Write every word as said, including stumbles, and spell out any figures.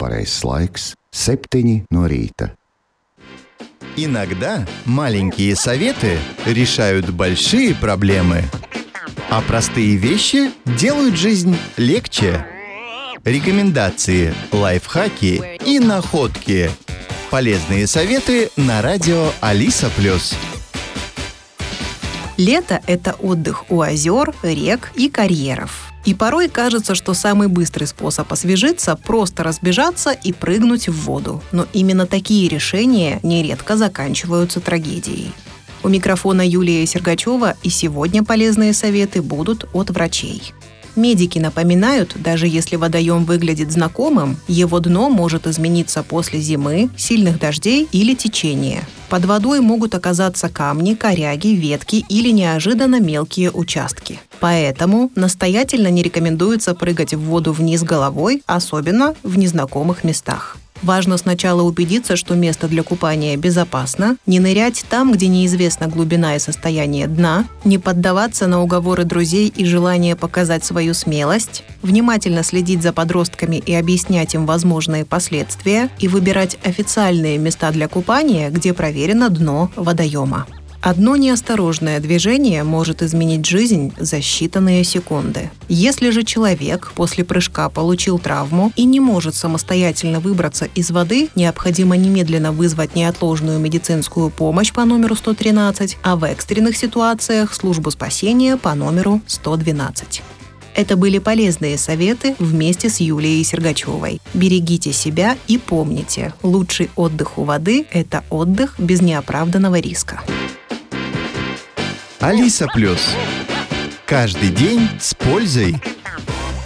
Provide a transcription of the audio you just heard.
pareizs laiks – septiņi no rīta. Иногда маленькие советы решают большие проблемы, а простые вещи делают жизнь легче. Рекомендации, лайфхаки и находки. Полезные советы на радио Алиса Плюс. Лето – это отдых у озер, рек и карьеров. И порой кажется, что самый быстрый способ освежиться – просто разбежаться и прыгнуть в воду. Но именно такие решения нередко заканчиваются трагедией. У микрофона Юлия Сергачева, и сегодня полезные советы будут от врачей. Медики напоминают, даже если водоем выглядит знакомым, его дно может измениться после зимы, сильных дождей или течения. Под водой могут оказаться камни, коряги, ветки или неожиданно мелкие участки. Поэтому настоятельно не рекомендуется прыгать в воду вниз головой, особенно в незнакомых местах. Важно сначала убедиться, что место для купания безопасно, не нырять там, где неизвестна глубина и состояние дна, не поддаваться на уговоры друзей и желание показать свою смелость, внимательно следить за подростками и объяснять им возможные последствия и выбирать официальные места для купания, где проверено дно водоема. Одно неосторожное движение может изменить жизнь за считанные секунды. Если же человек после прыжка получил травму и не может самостоятельно выбраться из воды, необходимо немедленно вызвать неотложную медицинскую помощь по номеру сто тринадцать, а в экстренных ситуациях службу спасения по номеру сто двенадцать. Это были полезные советы вместе с Юлией Сергачевой. Берегите себя и помните, лучший отдых у воды – это отдых без неоправданного риска. Алиса Плюс. Каждый день с пользой.